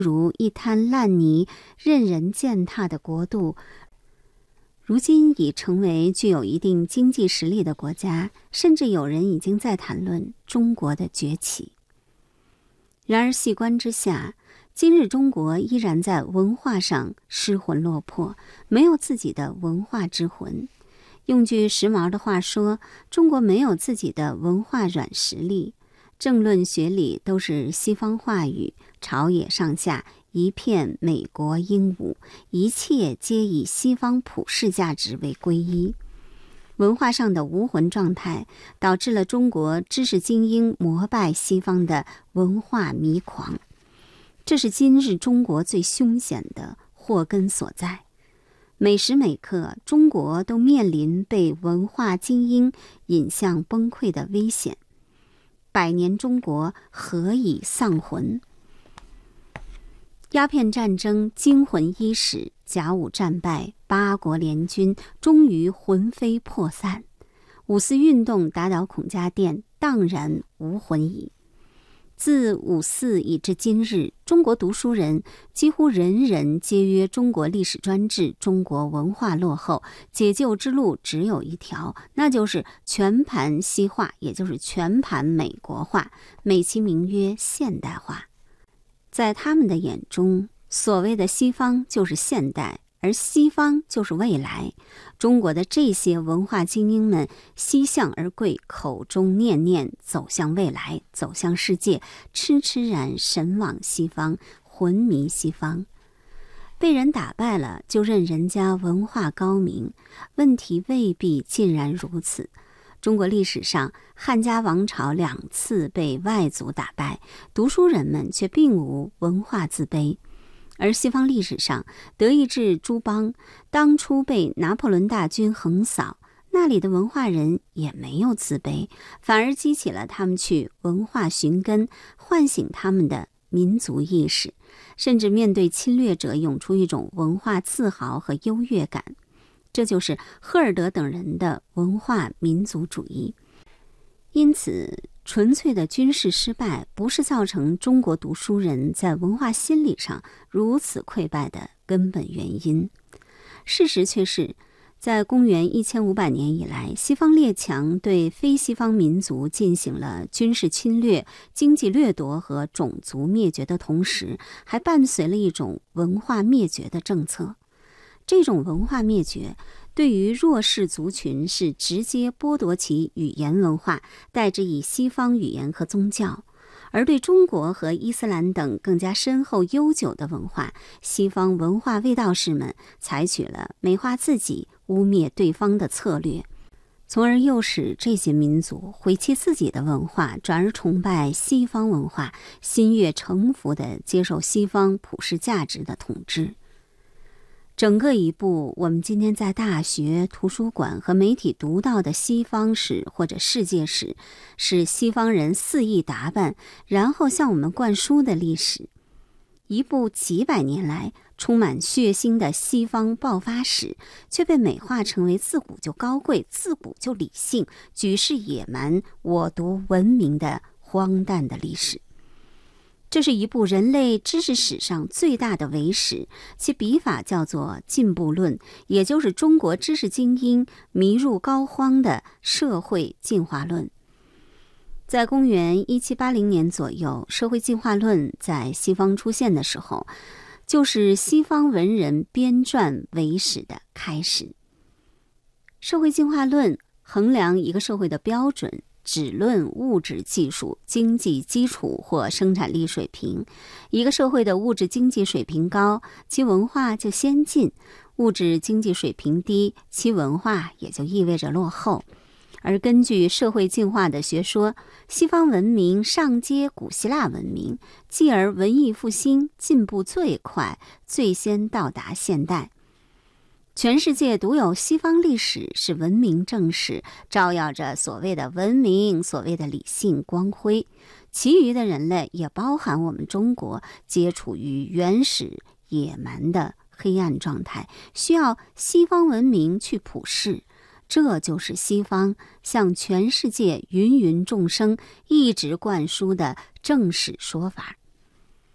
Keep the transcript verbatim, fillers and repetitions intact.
如一滩烂泥，任人践踏的国度，如今已成为具有一定经济实力的国家，甚至有人已经在谈论中国的崛起。然而细观之下，今日中国依然在文化上失魂落魄，没有自己的文化之魂。用句时髦的话说，中国没有自己的文化软实力，政论学理都是西方话语，朝野上下一片美国鹦鹉，一切皆以西方普世价值为皈依。文化上的无魂状态，导致了中国知识精英膜拜西方的文化迷狂，这是今日中国最凶险的祸根所在。每时每刻，中国都面临被文化精英引向崩溃的危险。百年中国何以丧魂？鸦片战争惊魂伊始，甲午战败，八国联军终于魂飞魄散。五四运动打倒孔家店，荡然无魂矣。自五四以至今日，中国读书人几乎人人皆曰中国历史专制，中国文化落后，解救之路只有一条，那就是全盘西化，也就是全盘美国化，美其名曰现代化。在他们的眼中，所谓的西方就是现代，而西方就是未来。中国的这些文化精英们西向而贵，口中念念走向未来，走向世界，痴痴然神往西方，魂迷西方。被人打败了就认人家文化高明，问题未必尽然如此。中国历史上汉家王朝两次被外族打败，读书人们却并无文化自卑。而西方历史上德意志诸邦当初被拿破仑大军横扫，那里的文化人也没有自卑，反而激起了他们去文化寻根，唤醒他们的民族意识，甚至面对侵略者涌出一种文化自豪和优越感。这就是赫尔德等人的文化民族主义。因此，纯粹的军事失败不是造成中国读书人在文化心理上如此溃败的根本原因。事实却是，在公元一千五百年以来，西方列强对非西方民族进行了军事侵略、经济掠夺和种族灭绝的同时，还伴随了一种文化灭绝的政策。这种文化灭绝对于弱势族群是直接剥夺其语言文化，代之以西方语言和宗教；而对中国和伊斯兰等更加深厚悠久的文化，西方文化卫道士们采取了美化自己、污蔑对方的策略，从而诱使这些民族毁弃自己的文化，转而崇拜西方文化，心悦诚服地接受西方普世价值的统治。整个一部我们今天在大学、图书馆和媒体读到的西方史或者世界史，是西方人肆意打扮，然后向我们灌输的历史。一部几百年来充满血腥的西方爆发史，却被美化成为自古就高贵、自古就理性、举世野蛮、我独文明的荒诞的历史。这是一部人类知识史上最大的伪史，其笔法叫做进步论，也就是中国知识精英迷入膏肓的社会进化论。在公元一七八零年左右，社会进化论在西方出现的时候，就是西方文人编撰伪史的开始。社会进化论衡量一个社会的标准，只论物质技术、经济基础或生产力水平。一个社会的物质经济水平高，其文化就先进；物质经济水平低，其文化也就意味着落后。而根据社会进化的学说，西方文明上接古希腊文明，继而文艺复兴进步最快，最先到达现代。全世界独有西方历史是文明正史，照耀着所谓的文明、所谓的理性光辉。其余的人类，也包含我们中国，皆处于原始野蛮的黑暗状态，需要西方文明去普世。这就是西方向全世界芸芸众生一直灌输的正史说法。